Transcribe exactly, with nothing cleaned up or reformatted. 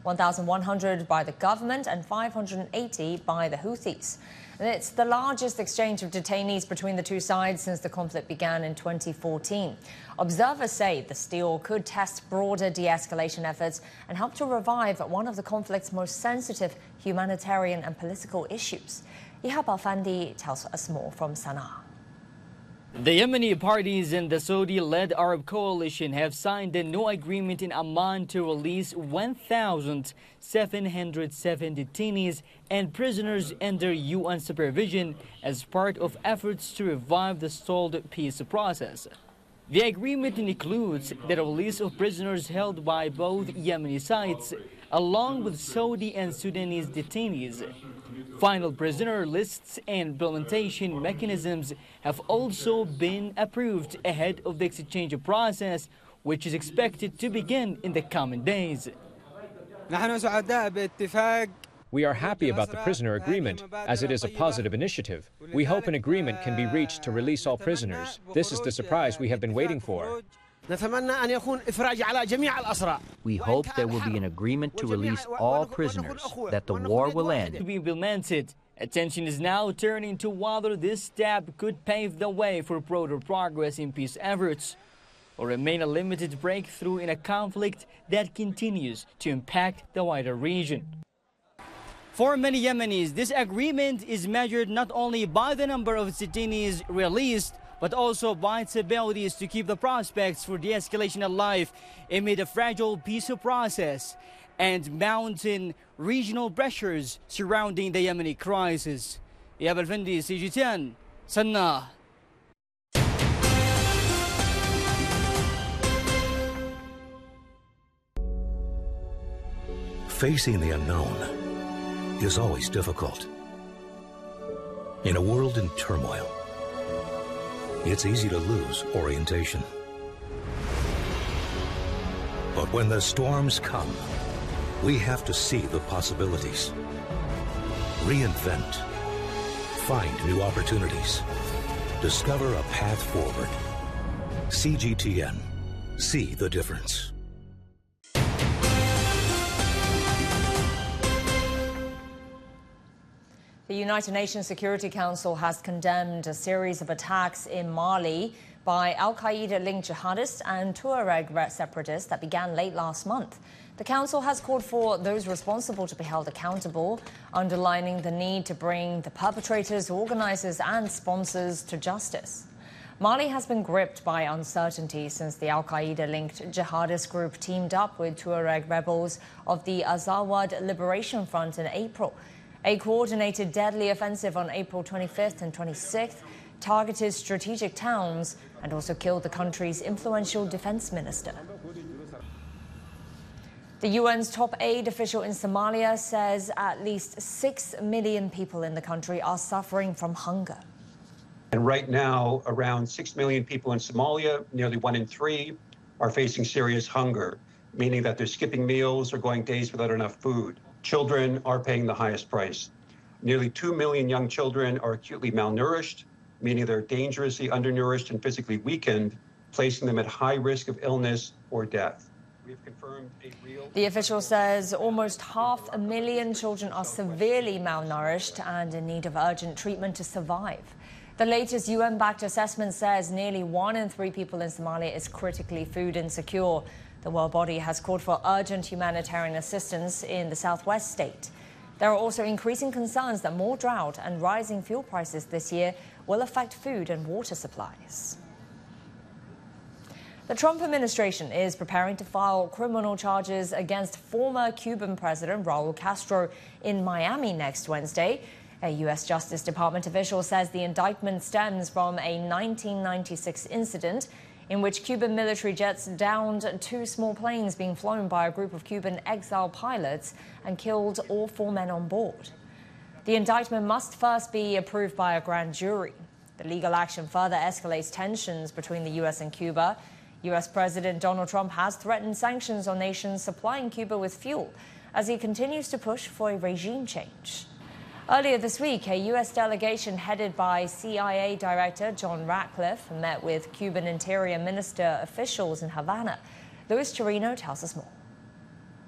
one thousand one hundred by the government and five hundred eighty by the Houthis. It's the largest exchange of detainees between the two sides since the conflict began in twenty fourteen. Observers say the deal could test broader de-escalation efforts and help to revive one of the conflict's most sensitive humanitarian and political issues. Ihab Al-Fandi tells us more from Sana'a. The Yemeni parties and the Saudi-led Arab coalition have signed a new agreement in Amman to release one thousand seven hundred seven detainees and prisoners under U N supervision as part of efforts to revive the stalled peace process. The agreement includes the release of prisoners held by both Yemeni sides, along with Saudi and Sudanese detainees. Final prisoner lists and implementation mechanisms have also been approved ahead of the exchange process, which is expected to begin in the coming days. We are happy about the prisoner agreement, as it is a positive initiative. We hope an agreement can be reached to release all prisoners. This is the surprise we have been waiting for. We hope there will be an agreement to release all prisoners, that the war will end. To be implemented, attention is now turning to whether this step could pave the way for broader progress in peace efforts, or remain a limited breakthrough in a conflict that continues to impact the wider region. For many Yemenis, this agreement is measured not only by the number of detainees released, but also by its abilities to keep the prospects for de-escalation alive amid a fragile peace process and mounting regional pressures surrounding the Yemeni crisis. Ihab Al-Fandi, C G ten, Sana'a. Facing the unknown is always difficult. In a world in turmoil, it's easy to lose orientation. But when the storms come, we have to see the possibilities, reinvent, find new opportunities, discover a path forward. C G T N. See the difference. The United Nations Security Council has condemned a series of attacks in Mali by al-Qaeda-linked jihadists and Tuareg separatists that began late last month. The Council has called for those responsible to be held accountable, underlining the need to bring the perpetrators, organizers and sponsors to justice. Mali has been gripped by uncertainty since the al-Qaeda-linked jihadist group teamed up with Tuareg rebels of the Azawad Liberation Front in April. A coordinated deadly offensive on April twenty-fifth and twenty-sixth targeted strategic towns and also killed the country's influential defense minister. The U N's top aid official in Somalia says at least six million people in the country are suffering from hunger. And right now, around six million people in Somalia, nearly one in three, are facing serious hunger, meaning that they're skipping meals or going days without enough food. Children are paying the highest price. Nearly two million young children are acutely malnourished, meaning they're dangerously undernourished and physically weakened, placing them at high risk of illness or death. We have confirmed a real... The official says almost half a million children are severely malnourished and in need of urgent treatment to survive. The latest U N-backed assessment says nearly one in three people in Somalia is critically food insecure. The world body has called for urgent humanitarian assistance in the southwest state. There are also increasing concerns that more drought and rising fuel prices this year will affect food and water supplies. The Trump administration is preparing to file criminal charges against former Cuban President Raul Castro in Miami next Wednesday. A U S Justice Department official says the indictment stems from a nineteen ninety-six incident in which Cuban military jets downed two small planes being flown by a group of Cuban exile pilots and killed all four men on board. The indictment must first be approved by a grand jury. The legal action further escalates tensions between the U S and Cuba. U S President Donald Trump has threatened sanctions on nations supplying Cuba with fuel as he continues to push for a regime change. Earlier this week, a U S delegation headed by C I A Director John Ratcliffe met with Cuban Interior Minister officials in Havana. Luis Chirino tells us more.